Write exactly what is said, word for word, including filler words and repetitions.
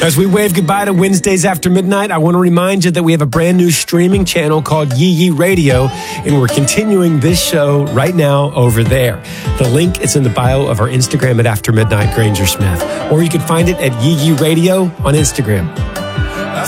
As we wave goodbye to Wednesdays after midnight, I want to remind you that we have a brand new streaming channel called Yee Yee Radio, and we're continuing this show right now over there. The link is in the bio of our Instagram at After Midnight Granger Smith, or you can find it at Yee Yee Radio on Instagram.